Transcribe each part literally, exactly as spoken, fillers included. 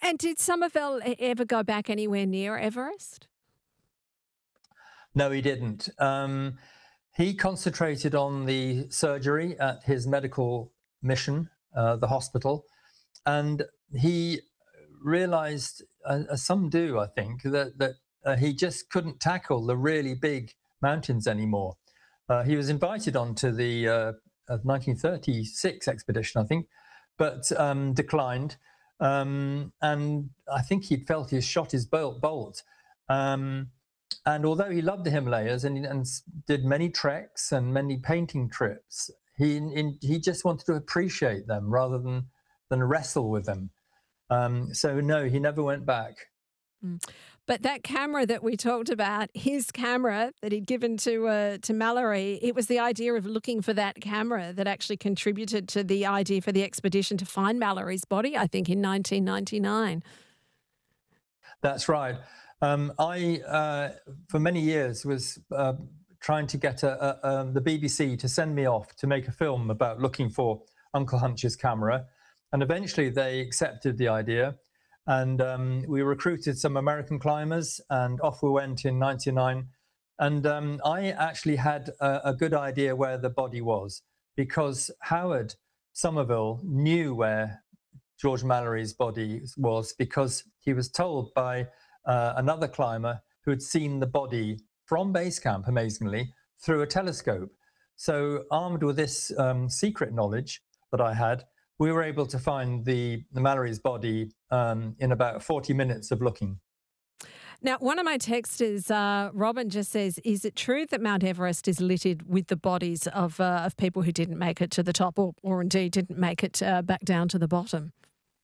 And did Somerville e- ever go back anywhere near Everest? No, he didn't. Um, he concentrated on the surgery at his medical mission, uh, the hospital, and he realized, uh, as some do, I think, that that uh, he just couldn't tackle the really big mountains anymore. Uh, he was invited onto the uh, uh, nineteen thirty-six expedition, I think, but um, declined. Um, and I think he'd felt he shot his bolt. bolt. Um, and although he loved the Himalayas and, and did many treks and many painting trips, he in, he just wanted to appreciate them rather than than wrestle with them. Um, so no, he never went back. Mm. But that camera that we talked about, his camera that he'd given to uh, to Mallory, it was the idea of looking for that camera that actually contributed to the idea for the expedition to find Mallory's body, I think, in nineteen ninety-nine. That's right. Um, I, uh, for many years, was uh, trying to get a, a, um, the B B C to send me off to make a film about looking for Uncle Hunch's camera. And eventually they accepted the idea. And um, we recruited some American climbers, and off we went in ninety-nine. And um, I actually had a, a good idea where the body was, because Howard Somerville knew where George Mallory's body was, because he was told by uh, another climber who had seen the body from base camp, amazingly, through a telescope. So, armed with this um, secret knowledge that I had, we were able to find the, the Mallory's body um, in about forty minutes of looking. Now, one of my texters, uh, Robin, just says, is it true that Mount Everest is littered with the bodies of uh, of people who didn't make it to the top, or, or indeed didn't make it uh, back down to the bottom?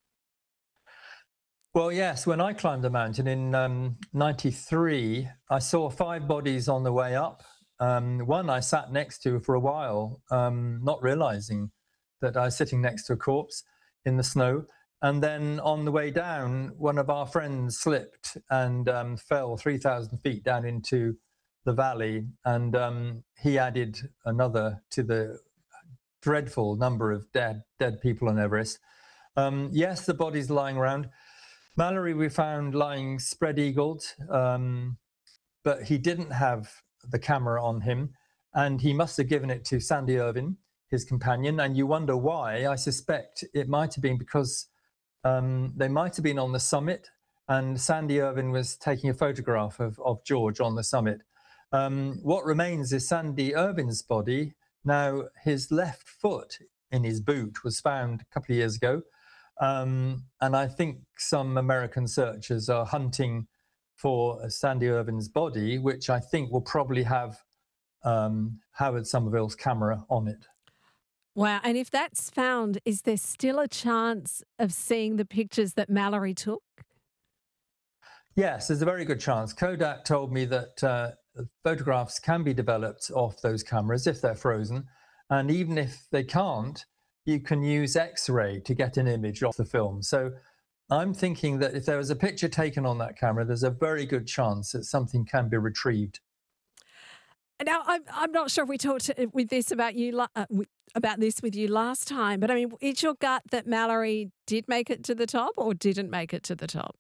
Well, yes, when I climbed the mountain in um, ninety-three, I saw five bodies on the way up. Um, one I sat next to for a while, um, not realizing that I was sitting next to a corpse in the snow. And then on the way down, one of our friends slipped and um, fell three thousand feet down into the valley. And um, he added another to the dreadful number of dead, dead people on Everest. Um, yes, the body's lying around. Mallory we found lying spread-eagled, um, but he didn't have the camera on him, and he must have given it to Sandy Irvine, his companion. And you wonder why. I suspect it might have been because um, they might have been on the summit, and Sandy Irvine was taking a photograph of, of George on the summit. Um, what remains is Sandy Irvine's body. Now, his left foot in his boot was found a couple of years ago. Um, and I think some American searchers are hunting for Sandy Irvine's body, which I think will probably have um, Howard Somerville's camera on it. Wow. And if that's found, is there still a chance of seeing the pictures that Mallory took? Yes, there's a very good chance. Kodak told me that uh, photographs can be developed off those cameras if they're frozen. And even if they can't, you can use X-ray to get an image off the film. So I'm thinking that if there was a picture taken on that camera, there's a very good chance that something can be retrieved. Now, I'm I'm not sure if we talked uh, with this about you la- uh, wi- about this with you last time, but I mean, is your gut that Mallory did make it to the top or didn't make it to the top?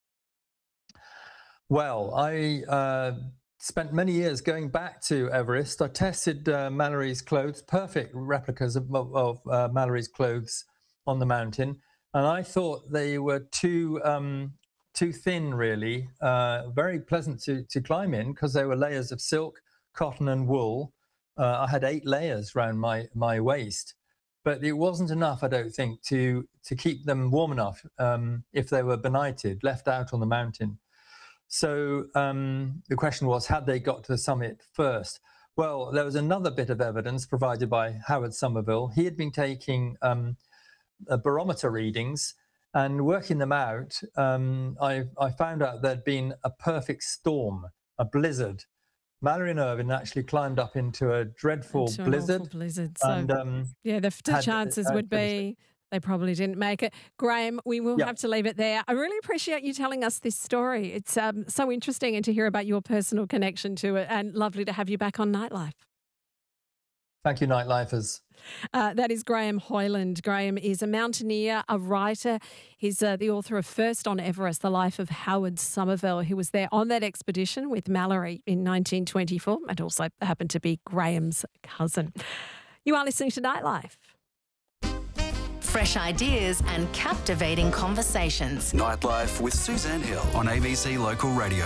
Well, I uh, spent many years going back to Everest. I tested uh, Mallory's clothes, perfect replicas of, of uh, Mallory's clothes on the mountain, and I thought they were too um, too thin, really. Uh, very pleasant to to climb in because they were layers of silk, cotton, and wool. Uh, I had eight layers around my my waist, but it wasn't enough, I don't think, to to keep them warm enough um, if they were benighted, left out on the mountain. So um, the question was, had they got to the summit first? Well, there was another bit of evidence provided by Howard Somerville. He had been taking um, uh, barometer readings and working them out. Um, I, I found out there'd been a perfect storm, a blizzard. Mallory and Irvine actually climbed up into a dreadful Into an awful blizzard blizzard. So, and um, yeah, the, the had chances uh, would finished it. be they probably didn't make it. Graham, we will Yeah. have to leave it there. I really appreciate you telling us this story. It's um, so interesting and to hear about your personal connection to it, and lovely to have you back on Nightlife. Thank you, Nightlifers. Uh, that is Graham Hoyland. Graham is a mountaineer, a writer. He's uh, the author of First on Everest, The Life of Howard Somerville, who was there on that expedition with Mallory in nineteen twenty-four and also happened to be Graham's cousin. You are listening to Nightlife. Fresh ideas and captivating conversations. Nightlife with Suzanne Hill on A B C Local Radio.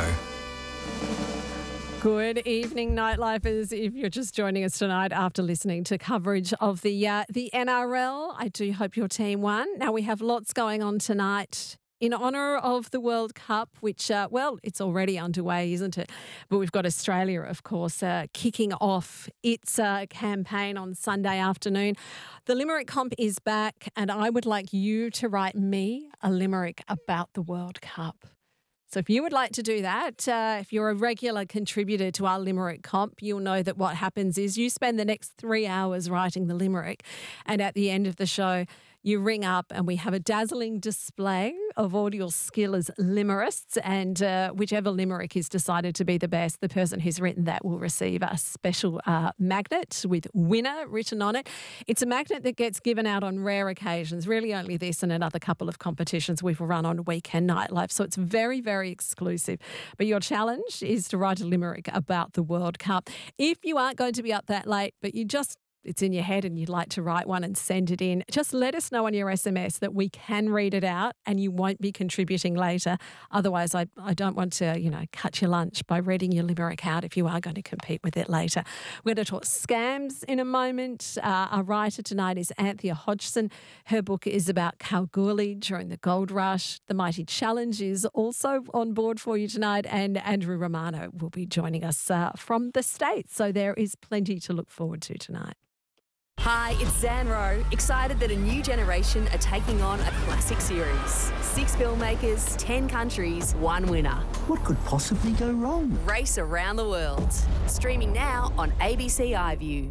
Good evening, Nightlifers. If you're just joining us tonight after listening to coverage of the uh, the N R L, I do hope your team won. Now, we have lots going on tonight in honour of the World Cup, which, uh, well, it's already underway, isn't it? But we've got Australia, of course, uh, kicking off its uh, campaign on Sunday afternoon. The Limerick Comp is back, and I would like you to write me a limerick about the World Cup. So if you would like to do that, uh, if you're a regular contributor to our Limerick Comp, you'll know that what happens is you spend the next three hours writing the limerick, and at the end of the show, you ring up and we have a dazzling display of all your skill as limerists, and uh, whichever limerick is decided to be the best, the person who's written that will receive a special uh, magnet with winner written on it. It's a magnet that gets given out on rare occasions, really only this and another couple of competitions we've run on Weekend Nightlife. So it's very, very exclusive. But your challenge is to write a limerick about the World Cup. If you aren't going to be up that late, but you just it's in your head and you'd like to write one and send it in, just let us know on your S M S that we can read it out and you won't be contributing later. Otherwise, I, I don't want to, you know, cut your lunch by reading your limerick out if you are going to compete with it later. We're going to talk scams in a moment. Uh, our writer tonight is Anthea Hodgson. Her book is about Kalgoorlie during the gold rush. The Mighty Challenge is also on board for you tonight, and Andrew Romano will be joining us uh, from the States. So there is plenty to look forward to tonight. Hi, it's Zan Rowe. Excited that a new generation are taking on a classic series. Six filmmakers, ten countries, one winner. What could possibly go wrong? Race around the world. Streaming now on A B C iView.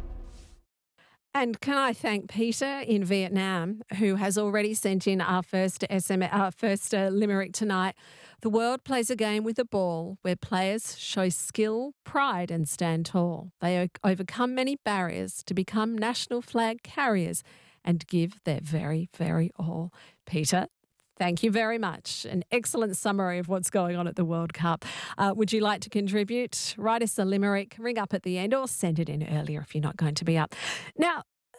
And can I thank Peter in Vietnam, who has already sent in our first S M S, our first uh, limerick tonight. The world plays a game with a ball where players show skill, pride and stand tall. They o- overcome many barriers to become national flag carriers and give their very, very all. Peter, thank you very much. An excellent summary of what's going on at the World Cup. Uh, would you like to contribute? Write us a limerick, ring up at the end or send it in earlier if you're not going to be up. Now,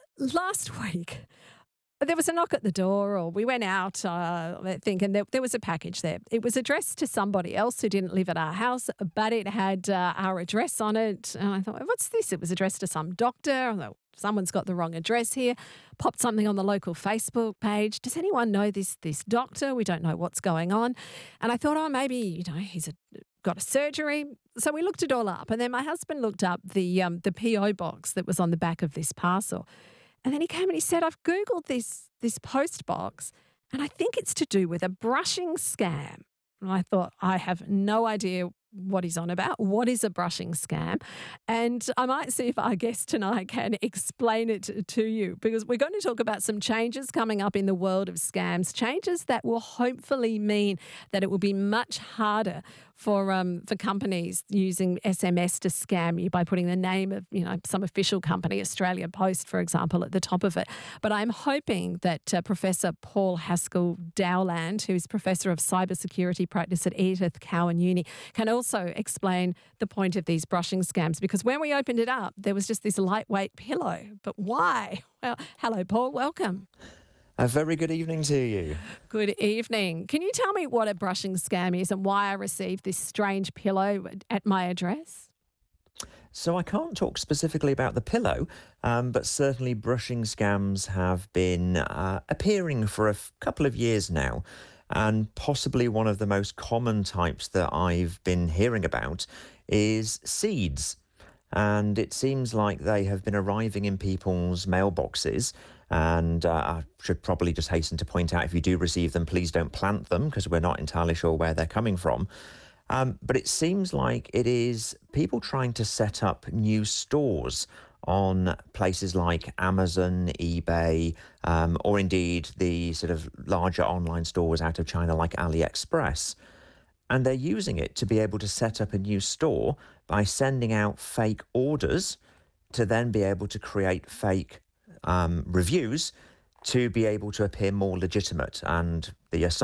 last week, there was a knock at the door, or we went out, uh, I think, and there, there was a package there. It was addressed to somebody else who didn't live at our house, but it had uh, our address on it. And I thought, what's this? It was addressed to some doctor. I thought, someone's got the wrong address here. Popped something on the local Facebook page. Does anyone know this this doctor? We don't know what's going on. And I thought, oh, maybe, you know, he's a, got a surgery. So we looked it all up. And then my husband looked up the um, the P O box that was on the back of this parcel. And then he came and he said, I've Googled this this post box and I think it's to do with a brushing scam. And I thought, I have no idea what he's on about. What is a brushing scam? And I might see if our guest tonight can explain it to you, because we're going to talk about some changes coming up in the world of scams, changes that will hopefully mean that it will be much harder for um for companies using S M S to scam you by putting the name of, you know, some official company, Australia Post, for example, at the top of it. But I'm hoping that uh, Professor Paul Haskell Dowland, who's Professor of Cybersecurity Practice at Edith Cowan Uni, can also explain the point of these brushing scams, because when we opened it up, there was just this lightweight pillow. But why? Well, hello, Paul. Welcome. A very good evening to you. Good evening. Can you tell me what a brushing scam is and why I received this strange pillow at my address? So I can't talk specifically about the pillow, um, but certainly brushing scams have been uh, appearing for a f- couple of years now. And possibly one of the most common types that I've been hearing about is seeds. And it seems like they have been arriving in people's mailboxes. And uh, I should probably just hasten to point out, if you do receive them, please don't plant them, because we're not entirely sure where they're coming from. Um, but it seems like it is people trying to set up new stores on places like Amazon, eBay, um, or indeed the sort of larger online stores out of China like AliExpress. And they're using it to be able to set up a new store by sending out fake orders to then be able to create fake um, reviews to be able to appear more legitimate. And the